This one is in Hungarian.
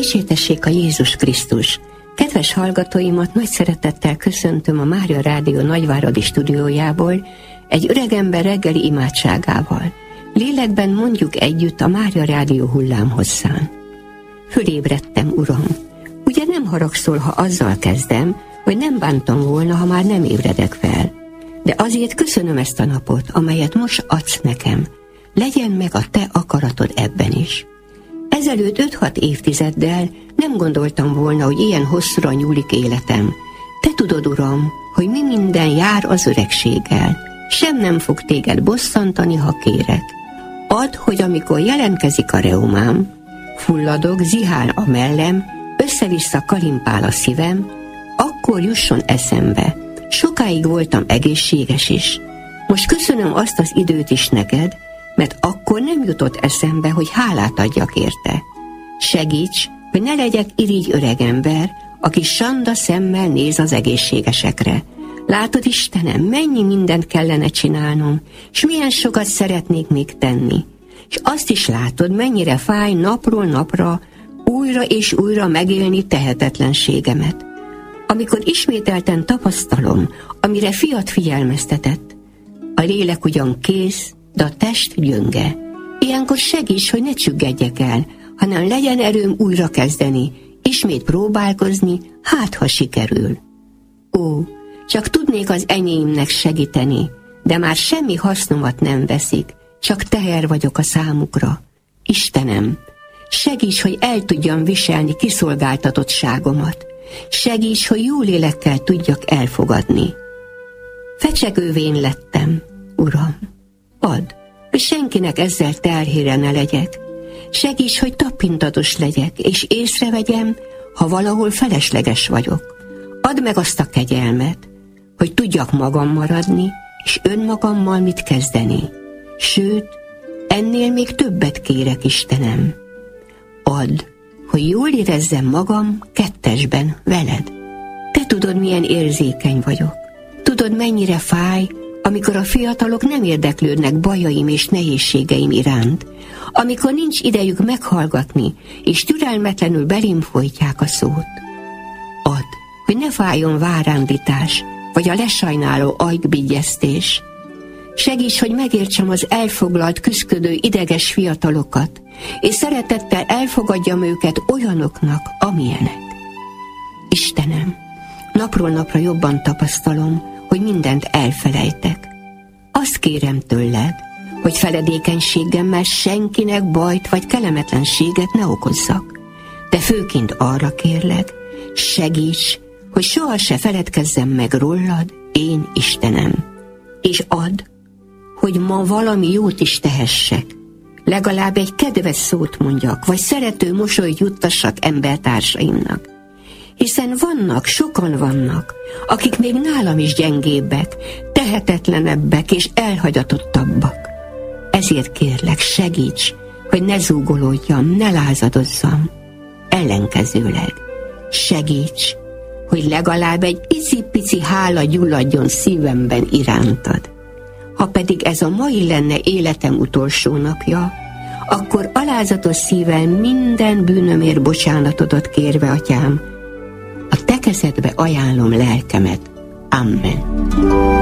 Dicsértessék a Jézus Krisztus! Kedves hallgatóimat nagy szeretettel köszöntöm a Mária Rádió nagyváradi stúdiójából egy öregember reggeli imádságával. Lélekben mondjuk együtt a Mária Rádió hullámhosszán. Fölébredtem, Uram! Ugye nem haragszol, ha azzal kezdem, hogy nem bántam volna, ha már nem ébredek fel. De azért köszönöm ezt a napot, amelyet most adsz nekem. Legyen meg a te akaratod ebben is. Ezelőtt 5-6 évtizeddel nem gondoltam volna, hogy ilyen hosszúra nyúlik életem. Te tudod, Uram, hogy mi minden jár az öregséggel. Sem nem fog téged bosszantani, ha kérek. Add, hogy amikor jelentkezik a reumám, fulladok, zihál a mellem, össze-vissza kalimpál a szívem, akkor jusson eszembe. Sokáig voltam egészséges is. Most köszönöm azt az időt is neked, mert akkor nem jutott eszembe, hogy hálát adjak érte. Segíts, hogy ne legyek irigy öregember, aki sanda szemmel néz az egészségesekre. Látod, Istenem, mennyi mindent kellene csinálnom, és milyen sokat szeretnék még tenni. És azt is látod, mennyire fáj napról napra újra és újra megélni tehetetlenségemet. Amikor ismételten tapasztalom, amire fiat figyelmeztetett, a lélek ugyan kész, de a test gyönge. Ilyenkor segíts, hogy ne csüggedjek el, hanem legyen erőm újra kezdeni, ismét próbálkozni, hát ha sikerül. Ó, csak tudnék az enyémnek segíteni, de már semmi hasznomat nem veszik, csak teher vagyok a számukra. Istenem, segíts, hogy el tudjam viselni kiszolgáltatottságomat. Segíts, hogy jó lélekkel tudjak elfogadni. Fecsegővén lettem, Uram. Add, hogy senkinek ezzel terhére ne legyek. Segíts, hogy tapintatos legyek, és észrevegyem, ha valahol felesleges vagyok. Add meg azt a kegyelmet, hogy tudjak magam maradni, és önmagammal mit kezdeni. Sőt, ennél még többet kérek, Istenem. Add, hogy jól érezzem magam kettesben veled. Te tudod, milyen érzékeny vagyok. Tudod, mennyire fáj, amikor a fiatalok nem érdeklődnek bajaim és nehézségeim iránt, amikor nincs idejük meghallgatni, és türelmetlenül belém folytják a szót. Add, hogy ne fájjon várándítás, vagy a lesajnáló ajkbigyeztés. Segíts, hogy megértsem az elfoglalt, küszködő, ideges fiatalokat, és szeretettel elfogadjam őket olyanoknak, amilyenek. Istenem, napról napra jobban tapasztalom, hogy mindent elfelejtek. Azt kérem tőled, hogy feledékenységemmel senkinek bajt vagy kellemetlenséget ne okozzak. De főként arra kérlek, segíts, hogy soha se feledkezzem meg rólad, én Istenem. És add, hogy ma valami jót is tehessek. Legalább egy kedves szót mondjak, vagy szerető mosolyt juttassak embertársaimnak. Hiszen sokan vannak, akik még nálam is gyengébbek, tehetetlenebbek és elhagyatottabbak. Ezért kérlek, segíts, hogy ne zúgolódjam, ne lázadozzam. Ellenkezőleg, segíts, hogy legalább egy icipici hála gyulladjon szívemben irántad. Ha pedig ez a mai lenne életem utolsó napja, akkor alázatos szívvel minden bűnömért bocsánatodat kérve, Atyám, a te kezedbe ajánlom lelkemet. Amen.